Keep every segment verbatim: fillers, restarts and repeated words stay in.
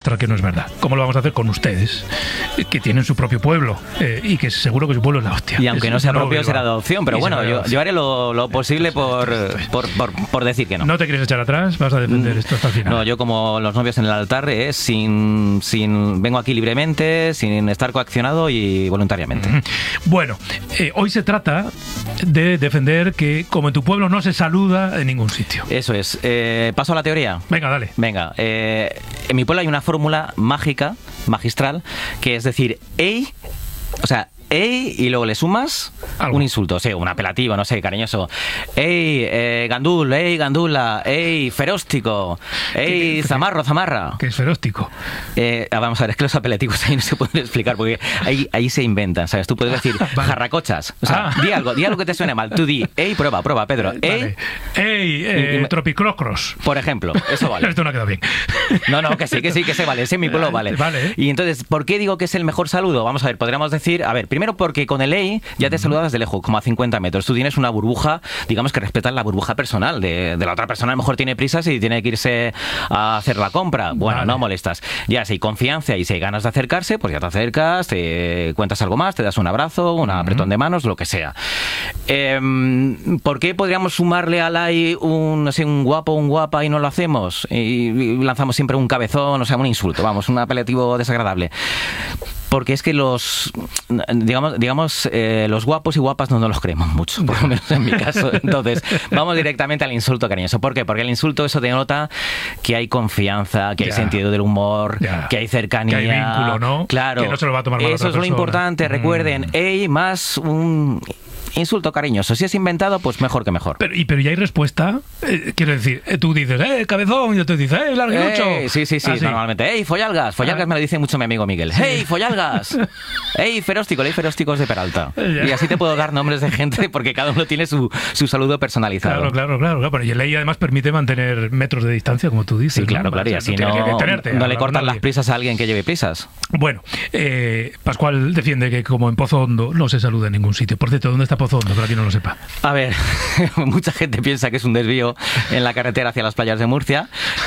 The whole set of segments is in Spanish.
demostrar que no es verdad. ¿Cómo lo vamos a hacer con ustedes? Que tienen su propio pueblo eh, y que seguro que su pueblo es la hostia. Y aunque es no sea propio, será de adopción. Pero y bueno, yo, yo haré lo, lo posible por, por, por, por decir que no. ¿No te quieres echar atrás? ¿Vas a defender esto hasta el final? No, yo como los novios en el altar, eh, sin, sin vengo aquí libremente, sin estar coaccionado y voluntariamente. Mm-hmm. Bueno, eh, hoy se trata de defender que como en tu pueblo no se saluda en ningún sitio. Eso es. Eh, ¿Paso a la teoría? Venga, dale. Venga. Eh, en mi pueblo hay una fórmula mágica, magistral, que es decir, ey, o sea, ey, y luego le sumas algo. Un insulto, o sea, un apelativo, no sé, cariñoso. Ey, eh, gandul, ey, gandula, ey, feróstico, ey, zamarro, zamarra. ¿Qué es feróstico? Eh, vamos a ver, es que los apelativos ahí no se pueden explicar porque ahí, ahí se inventan, ¿sabes? Tú puedes decir vale. jarracochas, o sea, ah. di algo, di algo que te suene mal, tú di, ey, prueba, prueba, Pedro, ey. Vale. Ey, eh, y, y, tropicrocros. Por ejemplo, eso vale. Esto no ha quedado bien. No, no, que sí, que sí, que se vale, ese en mi pueblo vale. Vale. Y entonces, ¿por qué digo que es el mejor saludo? Vamos a ver, podríamos decir, a ver, primero porque con el ey ya te saludas de lejos, como a cincuenta metros. Tú tienes una burbuja, digamos que respetas la burbuja personal de, de la otra persona. A lo mejor tiene prisas y tiene que irse a hacer la compra. Bueno, vale. no molestas. Ya si hay confianza y si hay ganas de acercarse, pues ya te acercas, te cuentas algo más, te das un abrazo, un apretón de manos, lo que sea. Eh, ¿Por qué podríamos sumarle al ay un, no sé, un guapo, un guapa y no lo hacemos? Y, y lanzamos siempre un cabezón, o sea, un insulto, vamos, un apelativo desagradable. Porque es que los, digamos, digamos eh, los guapos y guapas no nos los creemos mucho, por lo menos en mi caso. Entonces, vamos directamente al insulto cariñoso. ¿Por qué? Porque el insulto eso denota que hay confianza, que ya. hay sentido del humor, ya. que hay cercanía. Que hay vínculo, ¿no? Claro. Que no se lo va a tomar mal Eso es lo importante. Mm. Recuerden, ey, más un... insulto cariñoso. Si es inventado, pues mejor que mejor. Pero, y, pero ya hay respuesta. Eh, quiero decir, eh, tú dices, eh, cabezón, y yo te dices, eh, larguirucho. Eh, sí, sí, sí, ah, normalmente. Ey, follalgas. Follalgas ah. me lo dice mucho mi amigo Miguel. Sí. Ey, follalgas. Ey, feróstico. Ey, ferósticos de Peralta. Ya. Y así te puedo dar nombres de gente porque cada uno tiene su, su saludo personalizado. Claro, claro, claro. claro. Pero y el ey además permite mantener metros de distancia, como tú dices. Sí, claro, ¿no? claro. Y así no, no, tenerte, no le cortan las prisas a alguien que lleve prisas. Bueno, eh, Pascual defiende que como en Pozo Hondo no se saluda en ningún sitio. Por cierto, ¿dónde está Pozo Hondo? Para quien no lo sepa. A ver, mucha gente piensa que es un desvío en la carretera hacia las playas de Murcia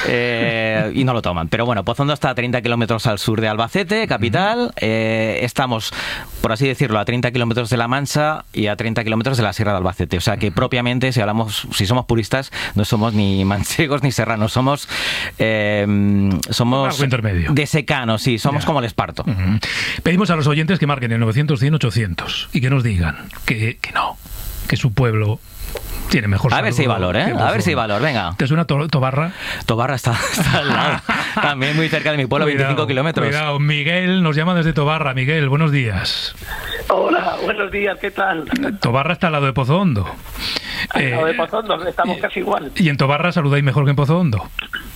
eh, y no lo toman. Pero bueno, Pozo Hondo está a treinta kilómetros al sur de Albacete, capital. Eh, estamos, por así decirlo, a treinta kilómetros de La Mancha y a treinta kilómetros de la Sierra de Albacete. O sea que propiamente, si hablamos, si somos puristas, no somos ni manchegos ni serranos. Somos, eh, somos de secano, sí, somos ya. como el Esparto. Uh-huh. Pedimos a los oyentes que marquen el novecientos, cien, ochocientos y que nos digan que, que no. que su pueblo tiene mejor A ver si hay valor, ¿eh? A ver si hay valor, venga. ¿Te suena to Tobarra? Tobarra está, está al lado. También muy cerca de mi pueblo, cuidado, veinticinco kilómetros. Cuidado, Miguel nos llama desde Tobarra. Miguel, buenos días. Hola, buenos días, ¿qué tal? Tobarra está al lado de Pozo Hondo. Al eh, lado de Pozo Hondo, estamos eh, casi igual. ¿Y en Tobarra saludáis mejor que en Pozo Hondo?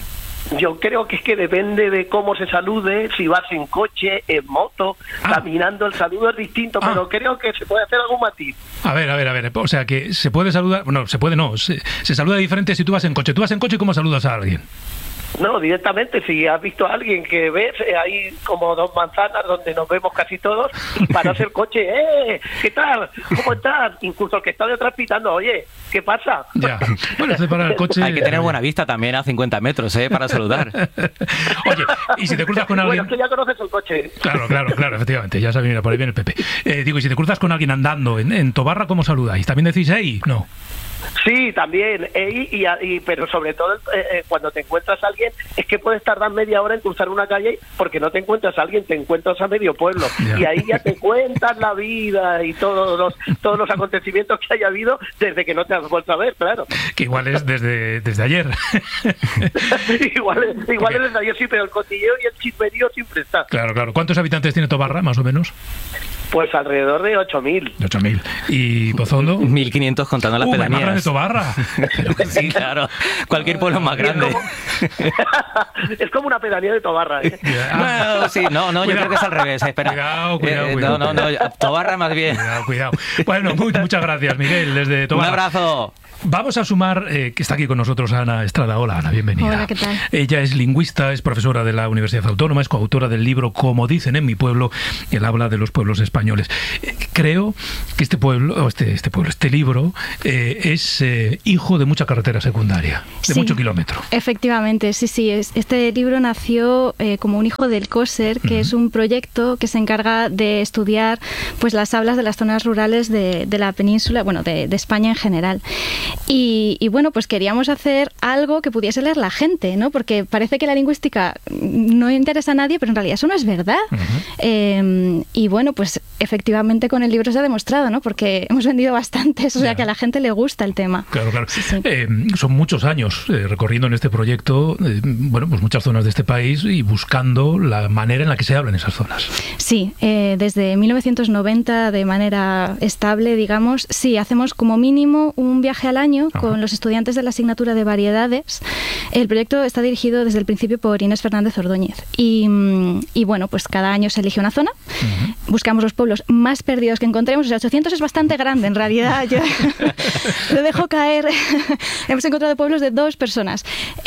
Yo creo que es que depende de cómo se salude, si vas en coche, en moto, ah. caminando, el saludo es distinto, ah. pero creo que se puede hacer algún matiz. A ver, a ver, a ver, o sea que se puede saludar, no, se puede no, se, se saluda diferente si tú vas en coche. ¿Tú vas en coche y cómo saludas a alguien? No, directamente, si has visto a alguien que ves, eh, hay como dos manzanas donde nos vemos casi todos, y paras el coche, ¡eh! ¿Qué tal? ¿Cómo estás? Incluso el que está detrás pitando, oye, ¿qué pasa? Ya, bueno, se para el coche... Hay que tener buena vista también a cincuenta metros, ¿eh? Para saludar. Oye, y si te cruzas con alguien... Bueno, es que ya conoces el coche. Claro, claro, claro, efectivamente, ya sabes, mira, por ahí viene el Pepe. Eh, digo, y si te cruzas con alguien andando en, en Tobarra, ¿cómo saludáis? ¿También decís, hey? No. Sí, también, eh, y, y, pero sobre todo eh, cuando te encuentras a alguien, es que puedes tardar media hora en cruzar una calle porque no te encuentras a alguien, te encuentras a medio pueblo, yeah. y ahí ya te cuentas la vida y todos los todos los acontecimientos que haya habido desde que no te has vuelto a ver, claro. Que igual es desde, desde ayer. igual es, igual es desde ayer, sí, pero el cotilleo y el chismerío siempre está. Claro, claro. ¿Cuántos habitantes tiene Tobarra, más o menos? Pues alrededor de ocho mil. ocho mil. ¿Y Pozo Hondo? mil quinientos contando las uh, pedanías. Más grande Tobarra. Sí, claro. Cualquier pueblo más grande. Es como, es como una pedanía de Tobarra, ¿eh? Yeah. No, sí, no, no, yo creo que es al revés. Espera. Cuidado, cuidado, eh, cuidado. No, no, no, Tobarra más bien. Cuidado, cuidado. Bueno, muy, muchas gracias, Miguel, desde Tobarra. Un abrazo. Vamos a sumar, eh, que está aquí con nosotros Ana Estrada. Hola, Ana, bienvenida. Hola, ¿qué tal? Ella es lingüista, es profesora de la Universidad Autónoma, es coautora del libro Como dicen en mi pueblo, y él habla de los pueblos españoles. Eh, creo que este pueblo, o este, este pueblo, este libro, eh, es eh, hijo de mucha carretera secundaria, de sí, mucho kilómetro. Efectivamente, sí, sí. Es, este libro nació eh, como un hijo del COSER, que uh-huh. es un proyecto que se encarga de estudiar pues las hablas de las zonas rurales de, de la península, bueno, de, de España en general. Y, y bueno, pues queríamos hacer algo que pudiese leer la gente, ¿no? Porque parece que la lingüística no interesa a nadie, pero en realidad eso no es verdad. Uh-huh. Eh, y bueno, pues efectivamente con el libro se ha demostrado, ¿no? Porque hemos vendido bastantes, o sea, yeah. que a la gente le gusta el tema. Claro, claro. Sí, sí. Eh, son muchos años eh, recorriendo en este proyecto, eh, bueno, pues muchas zonas de este país y buscando la manera en la que se habla en esas zonas. Sí, eh, desde mil novecientos noventa de manera estable, digamos, sí, hacemos como mínimo un viaje al año Ajá. con los estudiantes de la asignatura de variedades. El proyecto está dirigido desde el principio por Inés Fernández Ordóñez y, y bueno, pues cada año se elige una zona, uh-huh. buscamos los pueblos más perdidos que encontremos, o sea, ochocientos es bastante grande en realidad, yo lo dejo caer, hemos encontrado pueblos de dos personas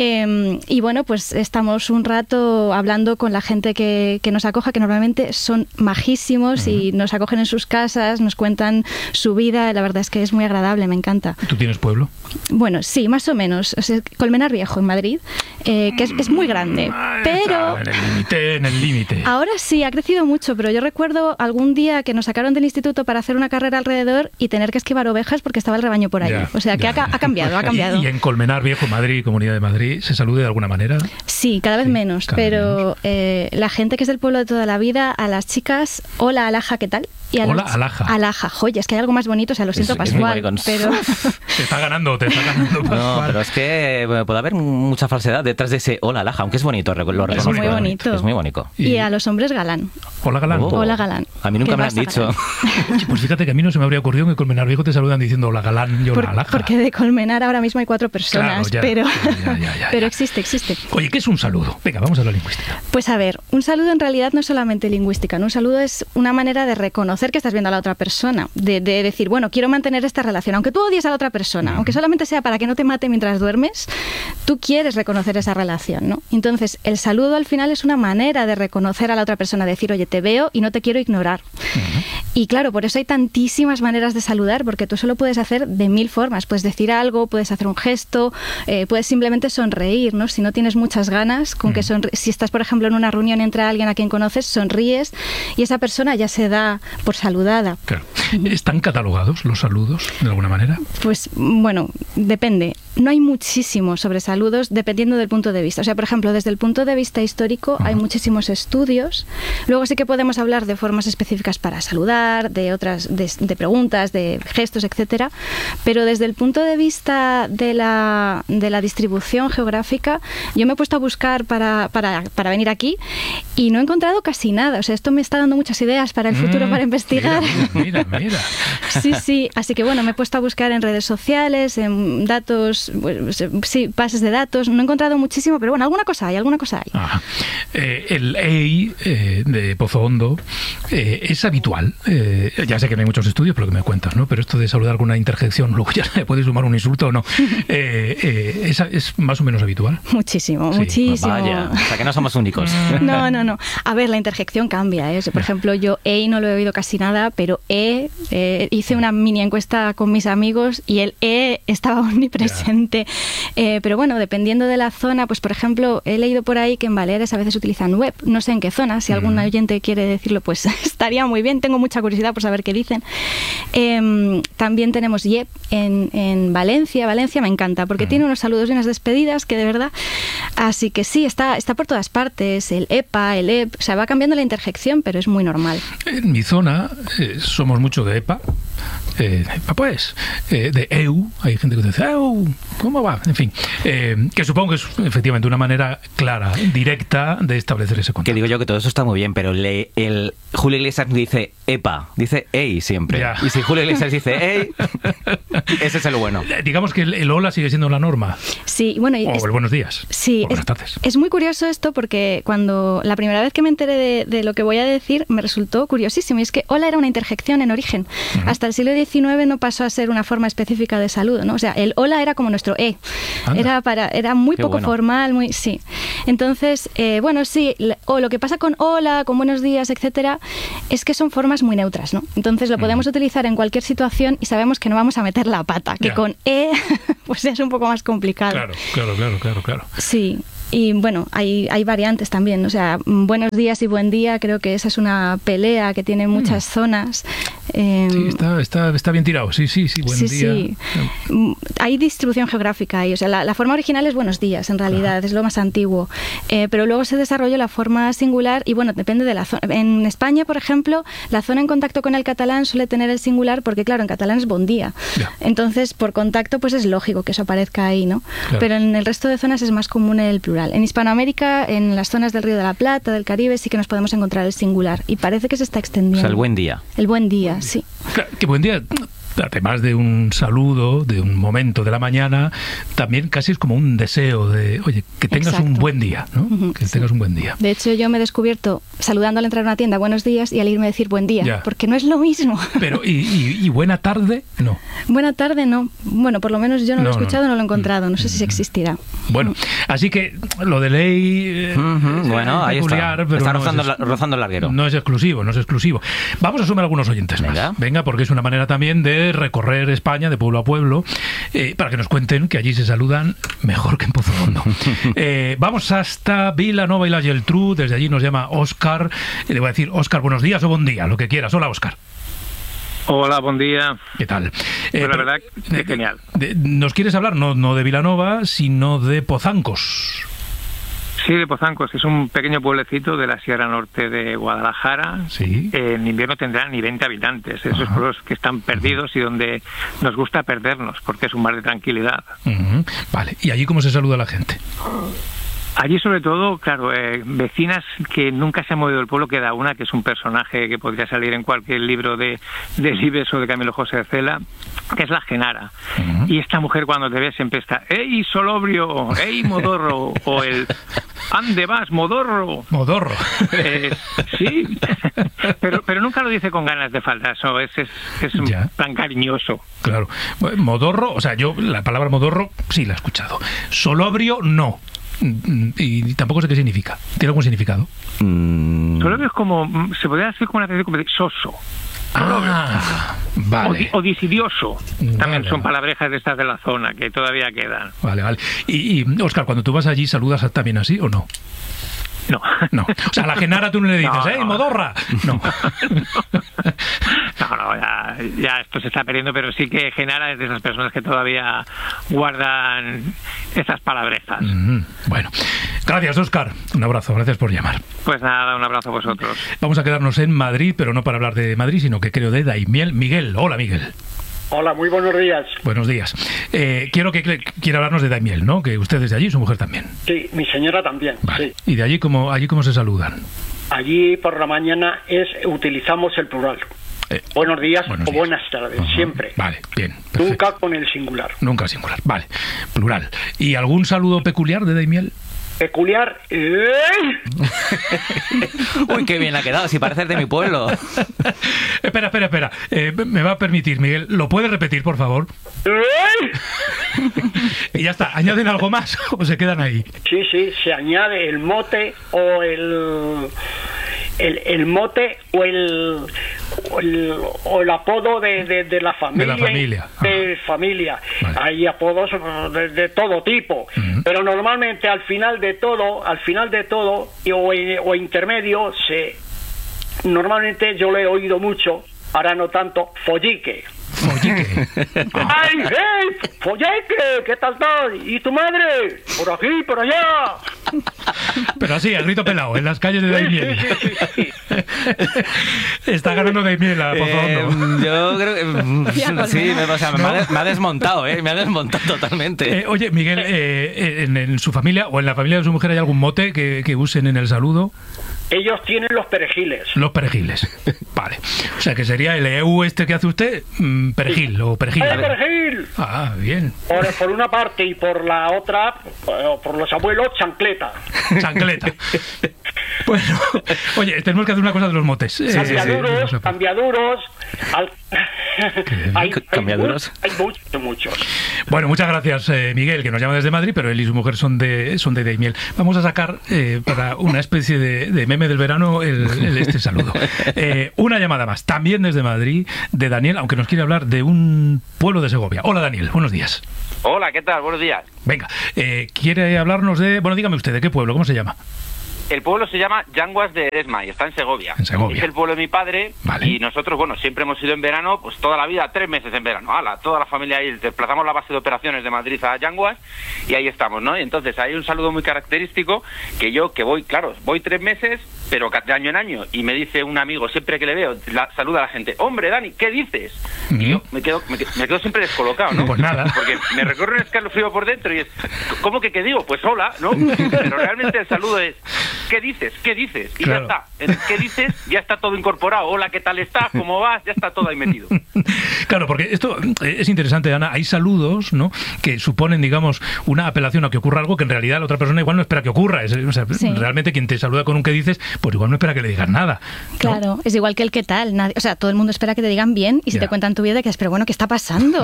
eh, y bueno, pues estamos un rato hablando con la gente que, que nos acoja, que normalmente son majísimos uh-huh. y nos acogen en sus casas, nos cuentan su vida, la verdad es que es muy agradable, me encanta. ¿Tú tienes pueblo? Bueno, sí, más o menos. O sea, Colmenar Viejo, en Madrid, eh, que es, es muy grande. Pero en el límite, en el límite. Ahora sí, ha crecido mucho, pero yo recuerdo algún día que nos sacaron del instituto para hacer una carrera alrededor y tener que esquivar ovejas porque estaba el rebaño por ahí. Ya, o sea, que ha, ha cambiado, ha cambiado. ¿Y, y en Colmenar Viejo, Madrid, Comunidad de Madrid, se salude de alguna manera? Sí, cada vez sí, menos, cada pero menos. Eh, la gente que es del pueblo de toda la vida, a las chicas, hola, Alaja, ¿qué tal? Y a Hola, las, Alaja. Alaja, joya, es que hay algo más bonito, o sea, lo siento, es, Pascual, es pero... Te está ganando, te está ganando, Pascual. No, pero es que bueno, puede haber mucha falsedad detrás de ese hola, Alaja, aunque es bonito, lo reconozco. Es muy bonito. Es muy bonito. Y, y a los hombres galán. Hola, galán. Oh, hola, galán. A mí nunca me han dicho. Oye, pues fíjate que a mí no se me habría ocurrido que en Colmenar Viejo te saludan diciendo hola, galán y hola, Por, Alaja. Porque de Colmenar ahora mismo hay cuatro personas, claro, ya, pero, ya, ya, ya, pero ya. existe, existe. Oye, ¿qué es un saludo? Venga, vamos a la lingüística. Pues a ver, un saludo en realidad no es solamente lingüística, ¿no? Un saludo es una manera de reconocer que estás viendo a la otra persona, de, de decir, bueno, quiero mantener esta relación, aunque tú odies a la otra persona, uh-huh. aunque solamente sea para que no te mate mientras duermes, tú quieres reconocer esa relación, ¿no? Entonces, el saludo al final es una manera de reconocer a la otra persona, decir, oye, te veo y no te quiero ignorar. Uh-huh. Y claro, por eso hay tantísimas maneras de saludar, porque tú solo puedes hacer de mil formas. Puedes decir algo, puedes hacer un gesto, eh, puedes simplemente sonreír, ¿no? Si no tienes muchas ganas, con uh-huh. que sonri- si estás, por ejemplo, en una reunión entre alguien a quien conoces, sonríes y esa persona ya se da por saludada. Claro. ¿Están catalogados los saludos de alguna manera? Pues bueno, depende. No hay muchísimo sobre saludos dependiendo del punto de vista. O sea, por ejemplo, desde el punto de vista histórico uh-huh. hay muchísimos estudios. Luego sí que podemos hablar de formas específicas para saludar, de otras, de, de preguntas, de gestos, etcétera. Pero desde el punto de vista de la, de la distribución geográfica, yo me he puesto a buscar para, para, para venir aquí y no he encontrado casi nada. O sea, esto me está dando muchas ideas para el futuro mm, para investigar. Mira, mira, mira. Sí, sí. Así que bueno, me he puesto a buscar en redes sociales, en datos, pues, sí, bases de datos. No he encontrado muchísimo, pero bueno, alguna cosa hay, alguna cosa hay. Ah, eh, el ei eh, de Pozo Hondo eh, es habitual. Eh, ya sé que no hay muchos estudios, pero que me cuentas, ¿no? Pero esto de saludar con una interjección, luego ya le puedes sumar un insulto o no. Eh, eh, ¿es, ¿Es más o menos habitual? Muchísimo, sí. muchísimo. Vaya, o sea que no somos únicos. No, no, no. A ver, la interjección cambia, ¿eh? Por ejemplo, yo ei no lo he oído casi nada, pero e, eh, hice una mini encuesta con mis amigos y el e estaba omnipresente. Eh, pero bueno, dependiendo de la zona, pues por ejemplo, he leído por ahí que en Baleares a veces utilizan web. No sé en qué zona, si algún oyente quiere decirlo, pues estaría muy bien. Tengo mucha curiosidad por saber qué dicen. Eh, también tenemos yep en, en Valencia. Valencia me encanta porque tiene unos saludos y unas despedidas que de verdad... Así que sí, está, está por todas partes. El epa, el ep, o sea, va cambiando la interjección, pero es muy normal. En mi zona eh, somos mucho de epa. Eh, pues, eh, de eu, hay gente que dice, eu, ¿cómo va? En fin, eh, que supongo que es efectivamente una manera clara, directa de establecer ese contacto. Que digo yo que todo eso está muy bien, pero le, el Julio Iglesias dice epa, dice ey siempre. Ya. Y si Julio Iglesias dice ey, ese es el bueno. Digamos que el, el hola sigue siendo la norma. Sí, bueno, y o es, el buenos días. Sí, o buenas tardes. Es, es muy curioso esto porque cuando la primera vez que me enteré de, de lo que voy a decir me resultó curiosísimo. Y es que hola era una interjección en origen. Uh-huh. Hasta el siglo diecinueve no pasó a ser una forma específica de saludo, ¿no? O sea, el hola era como nuestro e. Anda. Era para era muy Qué poco bueno. formal, muy sí. Entonces, eh, bueno, sí, le- o lo que pasa con hola, con buenos días, etcétera, es que son formas muy neutras, ¿no? Entonces lo podemos utilizar en cualquier situación y sabemos que no vamos a meter la pata, que Ya. con e pues es un poco más complicado. Claro, claro, claro, claro, claro. Sí. Y bueno, hay, hay variantes también, o sea, mm, buenos días y buen día, creo que esa es una pelea que tiene muchas zonas. Eh, Sí, está, está, está bien tirado. Sí, sí, sí, buen sí, día. sí. Mm, Hay distribución geográfica ahí, o sea, la, la forma original es buenos días, en realidad, es lo más antiguo. Eh, pero luego se desarrolló la forma singular y bueno, depende de la zona. En España, por ejemplo, la zona en contacto con el catalán suele tener el singular porque, claro, en catalán es bon día. Ya. Entonces, por contacto, pues es lógico que eso aparezca ahí, ¿no? Claro. Pero en el resto de zonas es más común el plural. En Hispanoamérica, en las zonas del Río de la Plata, del Caribe, sí que nos podemos encontrar el singular y parece que se está O extendiendo. sea, el buen día. El buen día, sí. Claro, que buen día, además de un saludo, de un momento de la mañana, también casi es como un deseo de, oye, que tengas un Exacto. buen día, ¿no? Ujú, Que sí. tengas un buen día. De hecho, yo me he descubierto saludando al entrar a una tienda, buenos días, y al irme a decir buen día, Ya. porque no es lo mismo. Pero, ¿y, y, y buena tarde? No. Buena tarde, no. Bueno, por lo menos yo no, lo No, he escuchado, no. no, lo he encontrado. No sé si existirá. Bueno, así que lo de ley eh, Ujú, es bueno, ahí peculiar, está. pero Está no rozando, es, la- rozando el larguero. no es exclusivo, no es exclusivo. Vamos a sumar algunos oyentes Venga. más. Venga, porque es una manera también de recorrer España de pueblo a pueblo, eh, para que nos cuenten que allí se saludan mejor que en Pozohondo. eh, vamos hasta Vilanova y la Geltrú, desde allí nos llama Óscar. Eh, le voy a decir, Óscar, buenos días o buen día, lo que quieras. Hola, Óscar. Hola, buen día. ¿Qué tal? Pues la pero- verdad que eh, genial. de- ¿Nos quieres hablar no, no de Vilanova, sino de Pozancos? Sí, de Pozancos, es un pequeño pueblecito de la Sierra Norte de Guadalajara. Sí. Eh, en invierno tendrán ni veinte habitantes, esos Ajá. pueblos que están perdidos y donde nos gusta perdernos, porque es un mar de tranquilidad. Ujú. Vale, ¿y allí cómo se saluda a la gente? Allí, sobre todo, claro, eh, vecinas que nunca se han movido del pueblo, queda una que es un personaje que podría salir en cualquier libro de, de Libes o de Camilo José de Cela, que es la Genara. Ujú. Y esta mujer, cuando te ve, siempre está, ¡Ey, Solobrio! ¡Ey, Modorro! O el, ¡Ande vas, Modorro! Modorro. Eh, sí, pero pero nunca lo dice con ganas de falta, eso es, es, es un Ya. tan cariñoso. Claro. Modorro, o sea, yo la palabra modorro sí la he escuchado. Solobrio, no. Mm, Y tampoco sé qué significa. ¿Tiene algún significado? Mm, Solobrio es como, mm, se podría decir como una especie como de soso. Ah, O, vale. di- o disidioso. Vale, También son vale. palabrejas de estas de la zona que todavía quedan. Vale, vale. Y, y Óscar, cuando tú vas allí, ¿saludas también así o no? No. No. O sea, a la Genara tú no le dices, No, ¡eh, no. modorra! No. No, no, ya, ya esto se está perdiendo, pero sí que Genara es de esas personas que todavía guardan esas palabrejas. Mm, Bueno. Gracias, Óscar. Un abrazo. Gracias por llamar. Pues nada, un abrazo a vosotros. Vamos a quedarnos en Madrid, pero no para hablar de Madrid, sino que creo de Daimiel. Miguel. Hola, Miguel. Hola, muy buenos días. Buenos días. Eh, quiero que, que quiera hablarnos de Daimiel, ¿no? Que usted es de allí y su mujer también. Sí, mi señora también. Vale. Sí. ¿Y de allí cómo, allí cómo se saludan? Allí por la mañana es utilizamos el plural. Eh, Buenos días buenos o días. buenas tardes, Ajá. siempre. Vale, bien. Perfecto. Nunca con el singular. Nunca singular. Vale. Plural. ¿Y algún saludo peculiar de Daimiel? Peculiar. ¡eh! Uy, qué bien ha quedado, si pareces de mi pueblo. espera, espera, espera. Eh, me va a permitir, Miguel. ¿Lo puede repetir, por favor? ¡eh! Y ya está. ¿Añaden algo más o se quedan ahí? Sí, sí, se añade el mote o el el, el mote o el, o el o el apodo de, de, de la familia. De la familia. De familia. Vale. Hay apodos de, de todo tipo, Ujú. pero normalmente al final de todo, al final de todo y- o, o intermedio se normalmente yo le he oído mucho, ahora no tanto, follique. Follique. ¡Ay, hey! ¡Folleque! ¿Qué tal estás? ¿Y tu madre? Por aquí, por allá. Pero así, al grito pelado, en las calles de Daimiel. Sí, sí, sí, Está ganando Daimiel a Eh, Pozohondo. yo creo que mm, Ya, sí, me, o sea, me, ha, ¿no? des- me ha desmontado, ¿eh? Me ha desmontado totalmente. Eh, oye, Miguel, eh, en, en su familia o en la familia de su mujer hay algún mote que, que usen en el saludo? Ellos tienen los perejiles. Los perejiles. Vale. O sea, que sería el E U este que hace usted, mm, perejil o perejil. ¡Eh, perejil! Ah, bien. Por, por una parte y por la otra, por, por los abuelos, chancleta. Chancleta. Bueno, oye, tenemos que hacer una cosa de los motes. Eh, Cambiaduros, eh, cambiaduros. Al, hay, cambiaduros. Hay, hay muchos, muchos. Bueno, muchas gracias, eh, Miguel, que nos llama desde Madrid, pero él y su mujer son de son de Daimiel. Vamos a sacar eh, para una especie de, de meme del verano el, el este saludo. Eh, una llamada más, también desde Madrid, de Daniel, aunque nos quiere hablar de un pueblo de Segovia. Hola, Daniel, buenos días. Hola, ¿qué tal? Buenos días. Venga, eh, quiere hablarnos de... Bueno, dígame usted, ¿de qué pueblo? ¿Cómo se llama? El pueblo se llama Llanguas de Eresma y está en Segovia. En Segovia. Es el pueblo de mi padre. Vale. Y nosotros, bueno, siempre hemos ido en verano, pues toda la vida, tres meses en verano. ¡Hala! Toda la familia ahí, desplazamos la base de operaciones de Madrid a Llanguas y ahí estamos, ¿no? Y entonces hay un saludo muy característico que yo, que voy, claro, voy tres meses, pero de año en año, y me dice un amigo, siempre que le veo, la, saluda a la gente, hombre, Dani, ¿qué dices? Mm-hmm. Y yo me quedo, me, me quedo siempre descolocado, ¿no? Pues nada. Porque me recorre un escalofrío por dentro y es, ¿cómo que qué digo? Pues hola, ¿no? Pero realmente el saludo es, ¿qué dices? ¿Qué dices? Y claro. Ya está. ¿Qué dices? Ya está todo incorporado. Hola, ¿qué tal estás? ¿Cómo vas? Ya está todo ahí metido. Claro, porque esto es interesante, Ana. Hay saludos, ¿no?, que suponen, digamos, una apelación a que ocurra algo que en realidad la otra persona igual no espera que ocurra. Es, o sea, sí. Realmente quien te saluda con un ¿qué dices? Pues igual no espera que le digas nada, ¿no? Claro, es igual que el ¿qué tal? Nadie, o sea, todo el mundo espera que te digan bien y si ya. Te cuentan tu vida, que es, pero bueno, ¿qué está pasando?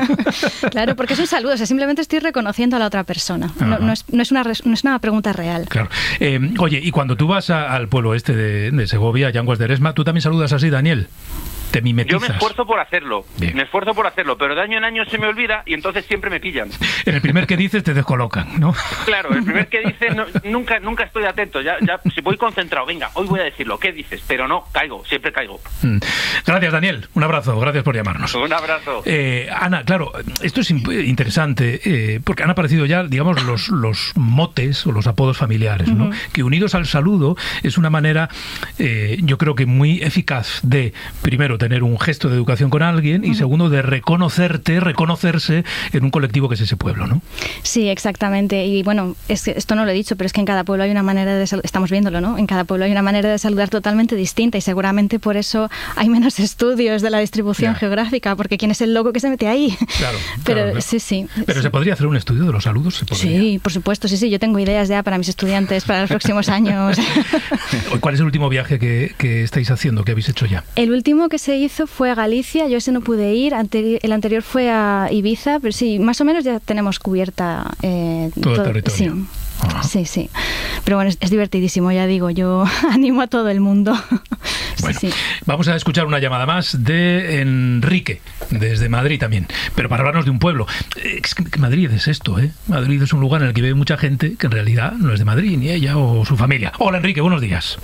Ya, claro, porque es un saludo. O sea, simplemente estoy reconociendo a la otra persona. No, no, es, no, es una, no es una pregunta real. Claro. Eh, oye, y cuando tú vas a, al pueblo este de, de Segovia, Llanguas de Eresma, ¿tú también saludas así, Daniel? Te mimetizas. Yo me esfuerzo por hacerlo, Bien. me esfuerzo por hacerlo, pero de año en año se me olvida y entonces siempre me pillan. En el primer que dices te descolocan, ¿no? Claro, el primer que dices no, nunca nunca estoy atento, ya, ya si voy concentrado, venga, hoy voy a decirlo, ¿qué dices? Pero no, caigo, siempre caigo. Mm. Gracias, Daniel, un abrazo, gracias por llamarnos. Un abrazo. Eh, Ana, claro, esto es interesante, eh, porque han aparecido ya, digamos, los, los motes o los apodos familiares, ¿no? Uh-huh. Que unidos al saludo es una manera, eh, yo creo que muy eficaz de, primero, tener un gesto de educación con alguien y uh-huh. segundo, de reconocerte, reconocerse en un colectivo que es ese pueblo, ¿no? Sí, exactamente. Y bueno, es que esto no lo he dicho, pero es que en cada pueblo hay una manera de saludar, estamos viéndolo, ¿no? En cada pueblo hay una manera de saludar totalmente distinta y seguramente por eso hay menos estudios de la distribución yeah. geográfica, porque ¿quién es el loco que se mete ahí? Claro, pero claro, claro. sí, sí. Pero sí. ¿se podría hacer un estudio de los saludos? ¿Se podría? Sí, por supuesto, sí, sí. Yo tengo ideas ya para mis estudiantes para los próximos años. ¿Cuál es el último viaje que, que estáis haciendo, que habéis hecho ya? El último que se hizo fue a Galicia, yo ese no pude ir, Anteri- el anterior fue a Ibiza, pero sí, más o menos ya tenemos cubierta eh, todo, todo el territorio. Sí. Ajá. Sí, sí. Pero bueno, es, es divertidísimo, ya digo, yo animo a todo el mundo. Bueno, sí, sí. Vamos a escuchar una llamada más de Enrique, desde Madrid también, pero para hablarnos de un pueblo. Es que Madrid es esto, ¿eh? Madrid es un lugar en el que vive mucha gente que en realidad no es de Madrid, ni ella o su familia. Hola, Enrique, buenos días.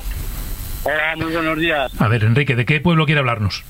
Hola, muy buenos días. A ver, Enrique, ¿de qué pueblo quiere hablarnos?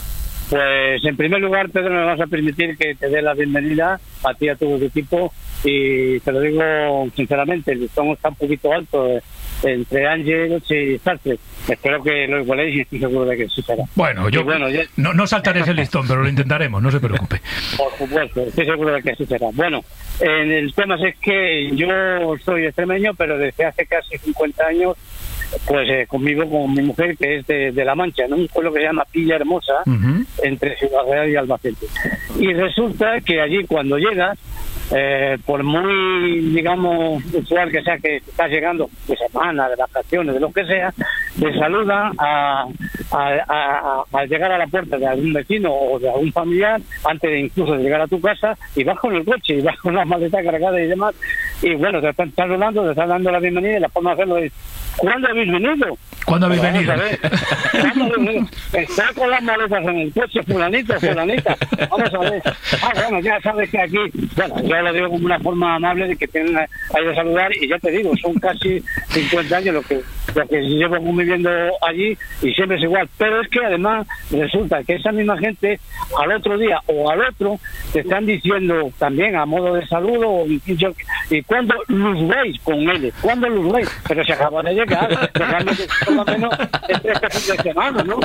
Pues en primer lugar, Pedro, me vas a permitir que te dé la bienvenida a ti y a todo tu equipo, y te lo digo sinceramente, el listón está un poquito alto entre Ángel y Sartre. Espero que lo igualéis y estoy seguro de que sí será. Bueno, yo bueno, ya... no, no saltaré ese listón, pero lo intentaremos, no se preocupe. Por supuesto, estoy seguro de que sí será. Bueno, en el tema es que yo soy extremeño, pero desde hace casi cincuenta años pues eh, conmigo con mi mujer, que es de, de La Mancha, en un pueblo que se llama Villa Hermosa, uh-huh. entre Ciudad Real y Albacete. Y resulta que allí cuando llegas, eh, por muy, digamos, usual que sea que estás llegando de semana, de vacaciones, de lo que sea, te saludan a, a, a, a, a llegar a la puerta de algún vecino o de algún familiar, antes de incluso de llegar a tu casa, y vas con el coche, y vas con las maletas cargadas y demás, y bueno, te están saludando, te están dando la bienvenida, y la forma de hacerlo es: ¿cuándo habéis venido? ¿Cuándo habéis venido? ¿Cuándo habéis venido? Está con las maletas en el coche, fulanito, fulanita. Vamos a ver. Ah, bueno, ya sabes que aquí, bueno, yo lo digo como una forma amable de que tienen ahí de saludar, y ya te digo, son casi cincuenta años lo que, lo que llevo viviendo allí, y siempre es igual. Pero es que además resulta que esa misma gente al otro día o al otro te están diciendo también a modo de saludo, y cuando los veis con él, cuando los veis, pero se acaba de llegar, realmente por lo menos es tres veces de semana, ¿no?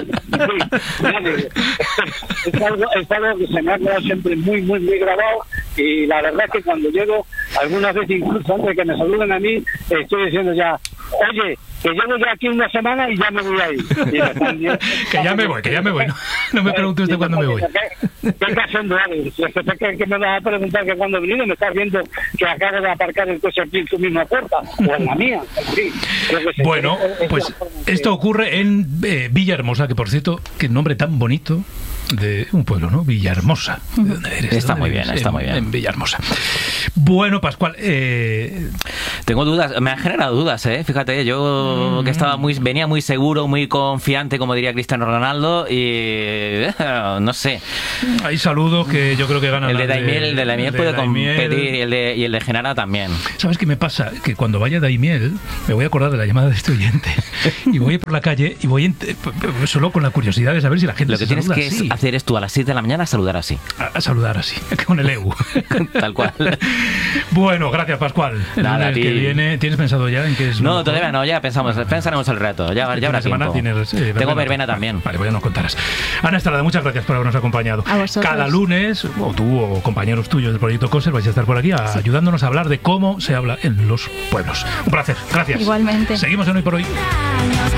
Sí, es, algo, es algo que se me ha quedado siempre muy, muy, muy grabado, y la verdad es que cuando llego, algunas veces incluso antes de que me saluden a mí, estoy diciendo ya: oye, que llevo ya aquí una semana y ya me voy a ir. Que ya me voy, que ya me voy. No, no me pregunte usted cuándo me voy. ¿Qué estás haciendo, Ale? Si es que, que me vas a preguntar que cuándo he venido, me estás viendo que acabo de aparcar el coche aquí en tu misma puerta, o en la mía. Sí, bueno, pues esto ocurre en eh, Villahermosa, que por cierto, qué nombre tan bonito. de un pueblo, ¿no? Villahermosa. ¿De dónde eres? Está ¿De dónde muy bien, eres? está en, muy bien. En Villahermosa. Bueno, Pascual, eh... tengo dudas, me han generado dudas, ¿eh? Fíjate, yo mm. que estaba muy, venía muy seguro, muy confiante, como diría Cristiano Ronaldo, y no sé. Hay saludos que yo creo que ganan. El de Daimiel, el de Daimiel puede Daimiel. competir, y el de, y el de Genara también. ¿Sabes qué me pasa? Que cuando vaya Daimiel, me voy a acordar de la llamada de este oyente, y voy por la calle, y voy solo con la curiosidad de saber si la gente Lo que se tienes saluda que así. hacer es tú a las siete de la mañana saludar así. A, a saludar así, con el E U. Tal cual. Bueno, gracias, Pascual. El Nada, lunes que viene, ¿tienes pensado ya en qué es? No, todavía no, ya pensamos, pensaremos el reto, ya, ya habrá semana tiempo. Tienes, eh, Tengo verbena también. Vale, pues ya nos contarás. Ana Estrada, muchas gracias por habernos acompañado. A vosotros. Cada lunes, o tú o compañeros tuyos del Proyecto COSER vais a estar por aquí a, sí. ayudándonos a hablar de cómo se habla en los pueblos. Un placer, gracias. Igualmente. Seguimos en Hoy por Hoy.